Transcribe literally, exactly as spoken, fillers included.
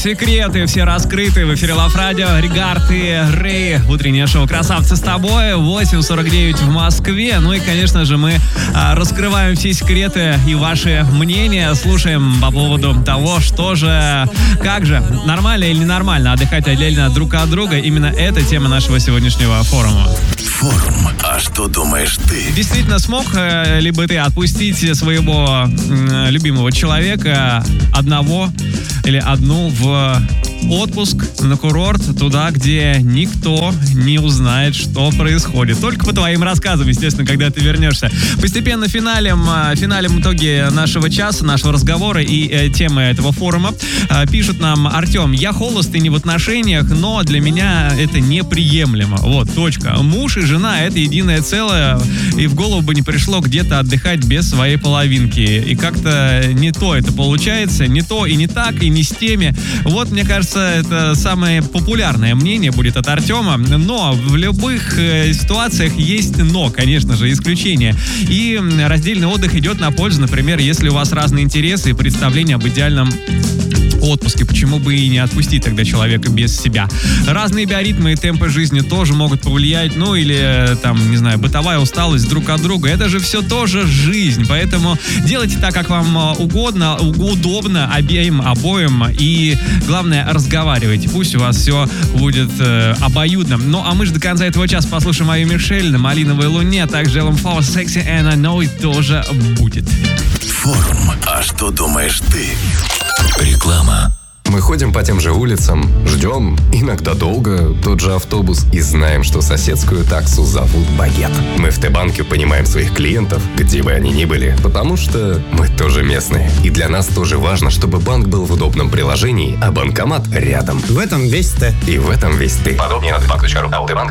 Секреты все раскрыты. В эфире Лав Радио. Ригард и Рэй. Утреннее шоу «Красавцы с тобой». восемь сорок девять в Москве. Ну и, конечно же, мы а, раскрываем все секреты и ваши мнения. Слушаем по поводу того, что же, как же, нормально или ненормально отдыхать отдельно друг от друга. Именно это тема нашего сегодняшнего форума. Форум. А что думаешь ты? Действительно, смог э, ли бы ты отпустить своего э, любимого человека одного или одну в отпуск на курорт, туда, где никто не узнает, что происходит? Только по твоим рассказам, естественно, когда ты вернешься. Постепенно финалем, финалем итоги нашего часа, нашего разговора и э, темы этого форума э, пишут нам: Артем, я холост и не в отношениях, но для меня это неприемлемо. Вот, точка. Муж и жена — это единое целое, и в голову бы не пришло где-то отдыхать без своей половинки. И как-то не то это получается, не то и не так, и не с теми. Вот, мне кажется, это самое популярное мнение будет от Артема, но в любых э, ситуациях есть но, конечно же, исключения. И раздельный отдых идет на пользу, например, если у вас разные интересы и представления об идеальном отпуске, почему бы и не отпустить тогда человека без себя. Разные биоритмы и темпы жизни тоже могут повлиять, ну или там, не знаю, бытовая усталость друг от друга. Это же все тоже жизнь, поэтому делайте так, как вам угодно, удобно обеим, обоим, и главное, разговаривайте. Пусть у вас все будет э, обоюдно. Ну а мы же до конца этого часа послушаем Аю Мишель на «Малиновой луне», а также Эллен Фо, «Sexy and I Know It» тоже будет. Форум. А что думаешь ты? Реклама. Мы ходим по тем же улицам, ждем, иногда долго, тот же автобус, и знаем, что соседскую таксу зовут Багет. Мы в Т-банке понимаем своих клиентов, где бы они ни были, потому что мы тоже местные. И для нас тоже важно, чтобы банк был в удобном приложении, а банкомат рядом. В этом весь Т. И в этом весь ты. Подробнее на т банк точка ру. АО «Т-банк»